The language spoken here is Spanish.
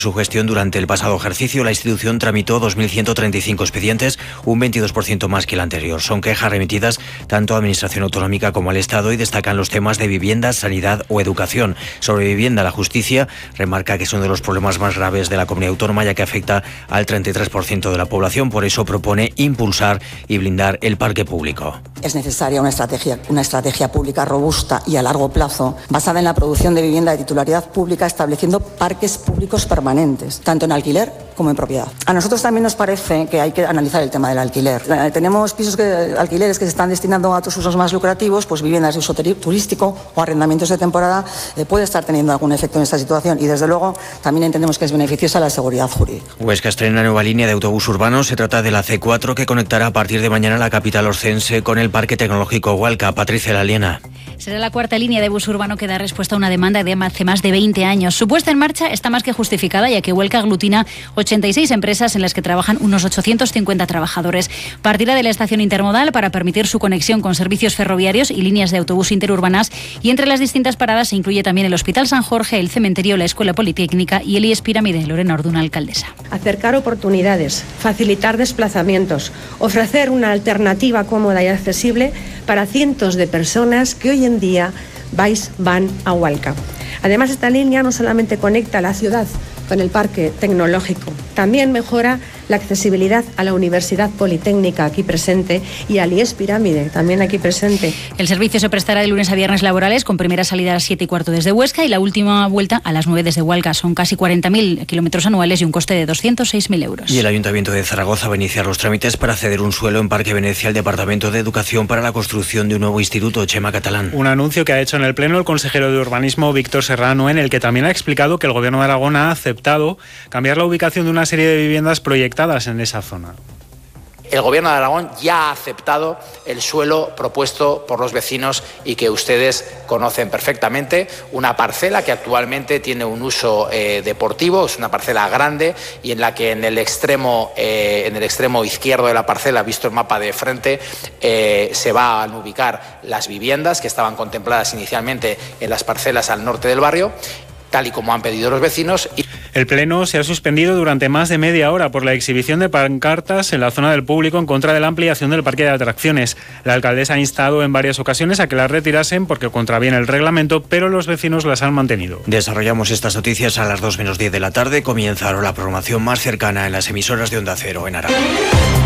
Su gestión durante el pasado ejercicio, la institución tramitó 2.135 expedientes, un 22% más que el anterior. Son quejas remitidas tanto a Administración Autonómica como al Estado y destacan los temas de vivienda, sanidad o educación. Sobre vivienda, la justicia remarca que es uno de los problemas más graves de la comunidad autónoma, ya que afecta al 33% de la población. Por eso propone impulsar y blindar el parque público. Es necesaria una estrategia pública robusta y a largo plazo, basada en la producción de vivienda de titularidad pública, estableciendo parques públicos permanentes, tanto en alquiler como en propiedad. A nosotros también nos parece que hay que analizar el tema del alquiler. Tenemos alquileres que se están destinando a otros usos más lucrativos, pues viviendas de uso turístico o arrendamientos de temporada, puede estar teniendo algún efecto en esta situación y desde luego también entendemos que es beneficiosa la seguridad jurídica. Huesca estrena nueva línea de autobús urbano. Se trata de la C4 que conectará a partir de mañana la capital oscense con el Parque Tecnológico Hualca. Patricia Laliena. Será la cuarta línea de bus urbano que da respuesta a una demanda de hace más de 20 años. Su puesta en marcha está más que justificada, ya que Huelca aglutina 86 empresas en las que trabajan unos 850 trabajadores. Partirá de la estación intermodal para permitir su conexión con servicios ferroviarios y líneas de autobús interurbanas, y entre las distintas paradas se incluye también el Hospital San Jorge, el Cementerio, la Escuela Politécnica y el IES Pirámide. Lorena Orduna, alcaldesa. Acercar oportunidades, facilitar desplazamientos, ofrecer una alternativa cómoda y accesible para cientos de personas que hoy en día van a Hualca. Además, esta línea no solamente conecta la ciudad con el parque tecnológico, también mejora la accesibilidad a la Universidad Politécnica aquí presente y al IES Pirámide también aquí presente. El servicio se prestará de lunes a viernes laborales, con primera salida a las 7:15 desde Huesca y la última vuelta a las 9 desde Hualca. Son casi 40.000 kilómetros anuales y un coste de 206.000 euros. Y el Ayuntamiento de Zaragoza va a iniciar los trámites para ceder un suelo en Parque Venecia al Departamento de Educación para la construcción de un nuevo instituto. Chema Catalán. Un anuncio que ha hecho en el Pleno el consejero de Urbanismo, Víctor Serrano, en el que también ha explicado que el Gobierno de Aragón ha aceptado cambiar la ubicación de una serie de viviendas proyectadas en esa zona. El Gobierno de Aragón ya ha aceptado el suelo propuesto por los vecinos y que ustedes conocen perfectamente, una parcela que actualmente tiene un uso deportivo, es una parcela grande y en la que en el extremo izquierdo de la parcela, visto el mapa de frente, se van a ubicar las viviendas que estaban contempladas inicialmente en las parcelas al norte del barrio, tal y como han pedido los vecinos. El Pleno se ha suspendido durante más de media hora por la exhibición de pancartas en la zona del público en contra de la ampliación del parque de atracciones. La alcaldesa ha instado en varias ocasiones a que las retirasen porque contraviene el reglamento, pero los vecinos las han mantenido. Desarrollamos estas noticias a las 2 menos 10 de la tarde. Comienza ahora la programación más cercana en las emisoras de Onda Cero en Aragón.